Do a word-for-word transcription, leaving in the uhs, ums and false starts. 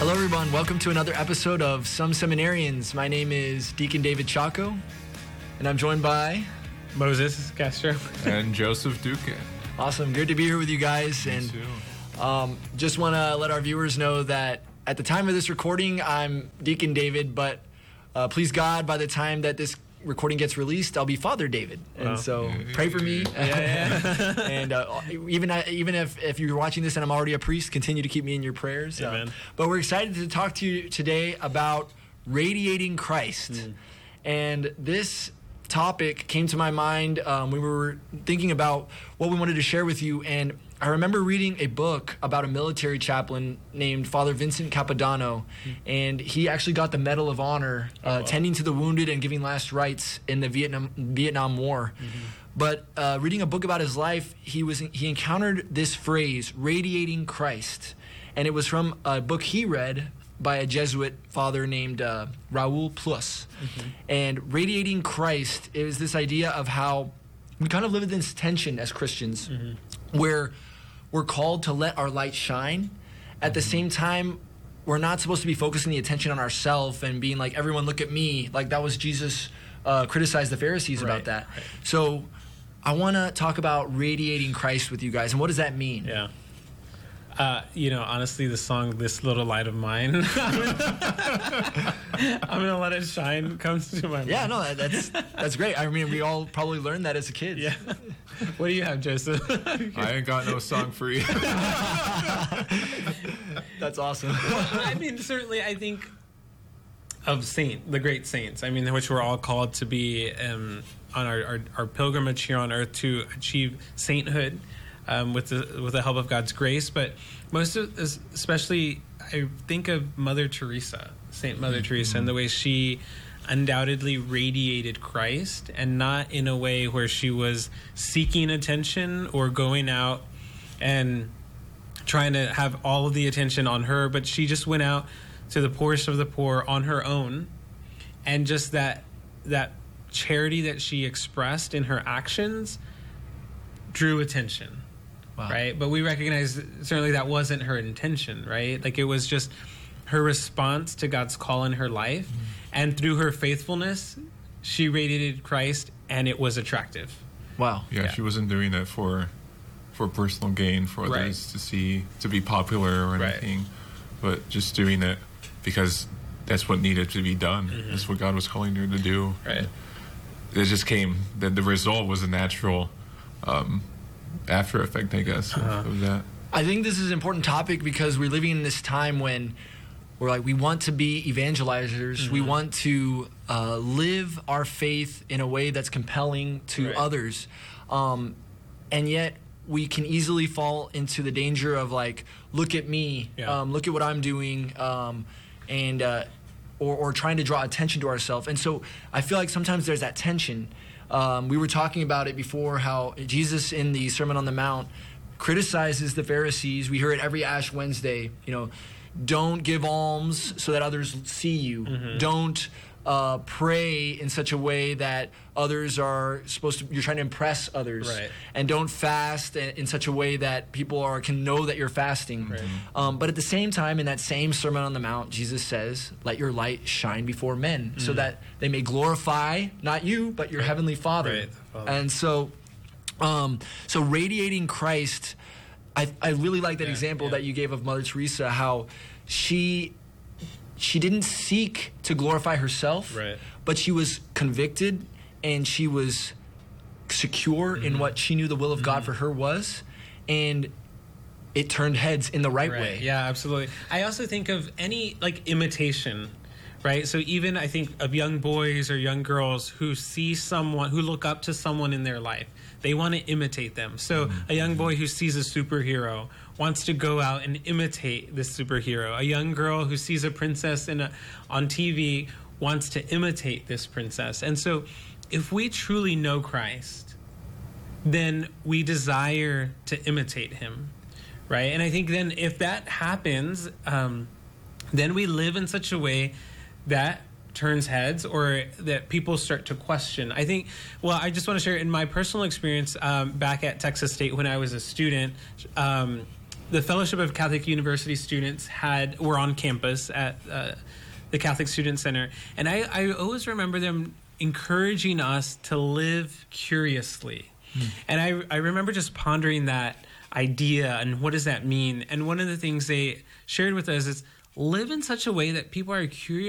Hello, everyone. Welcome to another episode of Some Seminarians. My name is Deacon David Chaco, and I'm joined by Moses Castro and Joseph Duque. Awesome. Good to be here with you guys. Me and too. Um, just want to let our viewers know that at the time of this recording, I'm Deacon David, but uh, please God, by the time that this recording gets released, I'll be Father David, and wow. so pray for me. Yeah, yeah. and uh, even even if if you're watching this and I'm already a priest, continue to keep me in your prayers. Amen. Uh, but we're excited to talk to you today about radiating Christ, mm. and this topic came to my mind. Um, we were thinking about what we wanted to share with you, and I remember reading a book about a military chaplain named Father Vincent Capodanno, mm. and he actually got the Medal of Honor uh, oh, wow. tending to the wounded and giving last rites in the Vietnam Vietnam War. Mm-hmm. But uh, reading a book about his life, he was he encountered this phrase, radiating Christ, and it was from a book he read by a Jesuit father named uh, Raoul Plus. Mm-hmm. And radiating Christ is this idea of how we kind of live in this tension as Christians, mm-hmm. where we're called to let our light shine. At mm-hmm. the same time, we're not supposed to be focusing the attention on ourselves and being like, everyone look at me. Like that was Jesus uh, criticized the Pharisees right, about that. Right. So I want to talk about radiating Christ with you guys. And what does that mean? Yeah. Uh, you know, honestly, the song "This Little Light of Mine," I'm gonna let it shine. Comes to my mind. Yeah, no, that's that's great. I mean, we all probably learned that as a kid. Yeah. What do you have, Joseph? I ain't got no song for you. That's awesome. Well, I mean, certainly, I think of saint, the great saints. I mean, which we're all called to be um, on our, our our pilgrimage here on earth to achieve sainthood. Um, with the with the help of God's grace, but most of, especially, I think of Mother Teresa, Saint Mother mm-hmm. Teresa, and the way she undoubtedly radiated Christ, and not in a way where she was seeking attention or going out and trying to have all of the attention on her, but she just went out to the poorest of the poor on her own, and just that that charity that she expressed in her actions drew attention. Wow. Right, but we recognize certainly that wasn't her intention, right? Like it was just her response to God's call in her life, mm-hmm. and through her faithfulness, she radiated Christ, and it was attractive. Wow. Yeah, yeah. She wasn't doing it for for personal gain, for others right. to see, to be popular or anything, right. but just doing it because that's what needed to be done. Mm-hmm. That's what God was calling her to do. Right. It just came. The, the result was a natural. Um, after effect, I guess, uh-huh. of that. I think this is an important topic because we're living in this time when we're like, we want to be evangelizers. Mm-hmm. We want to uh, live our faith in a way that's compelling to right. others. Um, and yet we can easily fall into the danger of like, look at me, yeah. um, look at what I'm doing, um, and uh, or, or trying to draw attention to ourselves. And so I feel like sometimes there's that tension. Um, we were talking about it before, how Jesus in the Sermon on the Mount criticizes the Pharisees. We hear it every Ash Wednesday. You know, don't give alms so that others see you. Mm-hmm. Don't uh, pray in such a way that others are supposed to. You're trying to impress others, right. and don't fast in such a way that people are can know that you're fasting. Right. Um, but at the same time, in that same Sermon on the Mount, Jesus says, "Let your light shine before men, mm-hmm. so that they may glorify not you, but your right. heavenly Father." Right. Father. And so, um, so radiating Christ. I I really like that yeah, example yeah. that you gave of Mother Teresa, how she. She didn't seek to glorify herself, right. but she was convicted and she was secure mm-hmm. in what she knew the will of mm-hmm. God for her was, and it turned heads in the right, right. way. Yeah, absolutely. I also think of any like imitation, right? So even I think of young boys or young girls who see someone, who look up to someone in their life. They want to imitate them. So mm-hmm. a young boy who sees a superhero wants to go out and imitate this superhero. A young girl who sees a princess in a, on T V wants to imitate this princess. And so if we truly know Christ, then we desire to imitate him, right? And I think then if that happens, um, then we live in such a way that turns heads or that people start to question. I think, well, I just want to share in my personal experience um, back at Texas State when I was a student, um, the Fellowship of Catholic University Students had were on campus at uh, the Catholic Student Center, and I, I always remember them encouraging us to live curiously. Hmm. And I, I remember just pondering that idea and what does that mean? And one of the things they shared with us is live in such a way that people are curious